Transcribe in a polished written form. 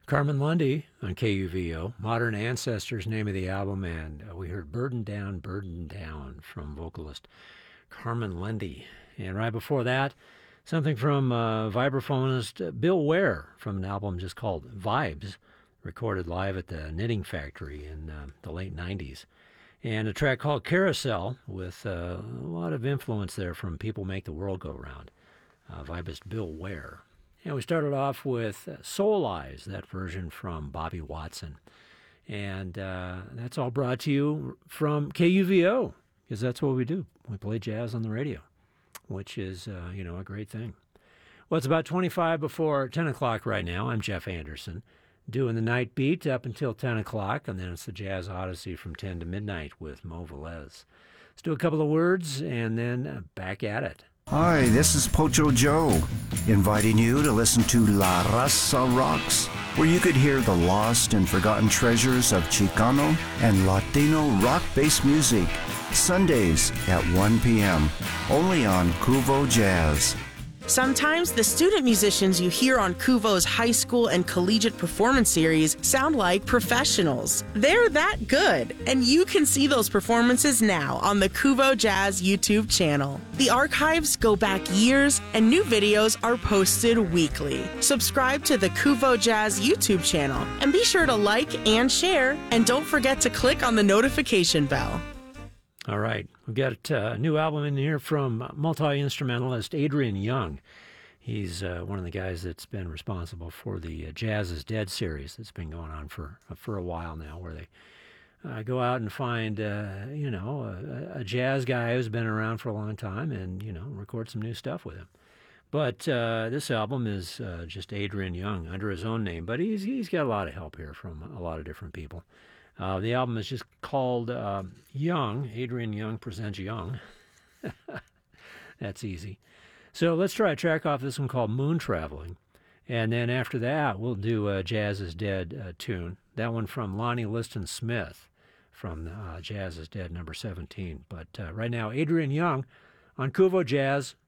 Carmen Lundy on KUVO, Modern Ancestors, name of the album, and we heard Burden Down from vocalist Carmen Lundy. And right before that, something from vibraphonist Bill Ware from an album just called Vibes, recorded live at the Knitting Factory in the late 90s. And a track called Carousel with a lot of influence there from People Make the World Go Round, vibist Bill Ware. And we started off with Soul Eyes, that version from Bobby Watson. And that's all brought to you from KUVO, because that's what we do. We play jazz on the radio, which is, a great thing. Well, it's about 25 before 10 o'clock right now. I'm Jeff Anderson, doing the night beat up until 10 o'clock, and then it's the Jazz Odyssey from 10 to midnight with Mo Velez. Let's do a couple of words, and then back at it. Hi, this is Pocho Joe, inviting you to listen to La Raza Rocks, where you could hear the lost and forgotten treasures of Chicano and Latino rock-based music, Sundays at 1 p.m., only on Kuvo Jazz. Sometimes the student musicians you hear on Kuvo's high school and collegiate performance series sound like professionals. They're that good, and you can see those performances now on the Kuvo Jazz YouTube channel. The archives go back years, and new videos are posted weekly. Subscribe to the Kuvo Jazz YouTube channel, and be sure to like and share, and don't forget to click on the notification bell. All right, we've got a new album in here from multi-instrumentalist Adrian Young. He's one of the guys that's been responsible for the Jazz is Dead series that's been going on for a while now, where they go out and find, a jazz guy who's been around for a long time and, record some new stuff with him. But this album is just Adrian Young under his own name, but he's got a lot of help here from a lot of different people. The album is just called Young. Adrian Young presents Young. That's easy. So let's try a track off this one called Moon Traveling. And then after that, we'll do a Jazz is Dead tune. That one from Lonnie Liston Smith from Jazz is Dead number 17. But right now, Adrian Young on Kuvo Jazz